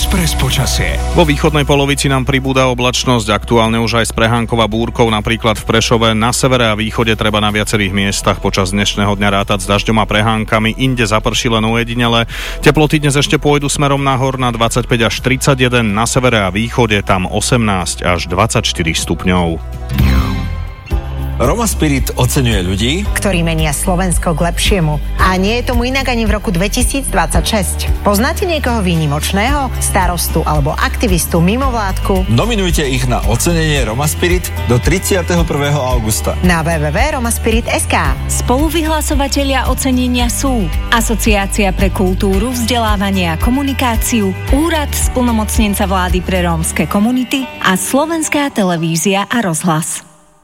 Express počasie. Vo východnej polovici nám pribúda oblačnosť, aktuálne už aj s prehánkou a búrkou, napríklad v Prešove. Na severe a východe treba na viacerých miestach počas dnešného dňa rátať s dažďom a prehánkami, inde zaprší len ojedinele. Teploty dnes ešte pôjdu smerom nahor na 25 až 31, na severe a východe tam 18 až 24 stupňov. Roma Spirit oceňuje ľudí, ktorí menia Slovensko k lepšiemu. A nie je tomu inak ani v roku 2026. Poznáte niekoho výnimočného? Starostu alebo aktivistu mimovládku? Nominujte ich na ocenenie Roma Spirit do 31. augusta. Na www.romaspirit.sk. Spoluvyhlasovatelia ocenenia sú Asociácia pre kultúru, vzdelávanie a komunikáciu, Úrad splnomocnenca vlády pre rómske komunity a Slovenská televízia a rozhlas.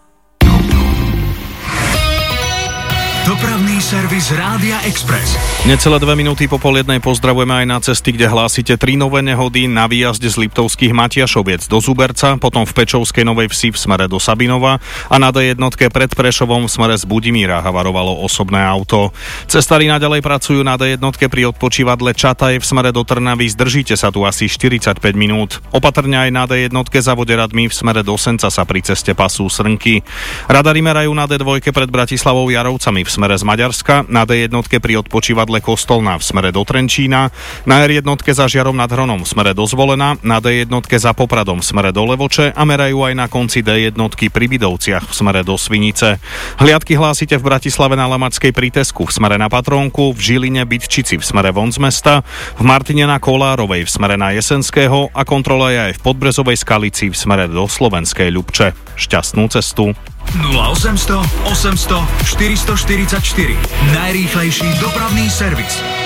Dopravný servis Rádia Express. Necelé 2 minúty po 12:30 pozdravujeme aj na cesty, kde hlásite 3 nové nehody na výjazde z Liptovských Matiašoviec do Zuberca, potom v Pečovskej Novej Vsi v smere do Sabinova a na D1 pred Prešovom v smere z Budimíra havarovalo osobné auto. Cestári naďalej pracujú na D1 pri odpočívadle Čataj v smere do Trnavy, zdržíte sa tu asi 45 minút. Opatrne aj na D1 za Voderadmi v smere do Senca sa pri ceste pasú srnky. Radari merajú na D2 pred Bratislavou Jarovcami v smere z Maďarska, na D1 pri odpočívadle Kostolná v smere do Trenčína, na R1 za Žiarom nad Hronom v smere do Zvolena, na D1 za Popradom v smere do Levoče a merajú aj na konci D1 pri Bidovciach v smere do Svinice. Hliadky hlásite v Bratislave na Lamačskej pri Tesku v smere na Patrónku, v Žiline Bytčici v smere von z mesta, v Martine na Kolárovej v smere na Jesenského a kontrola je aj v Podbrezovej Skalici v smere do Slovenskej Ľubče. Šťastnú cestu. 0800 800 444. Najrýchlejší dopravný servis.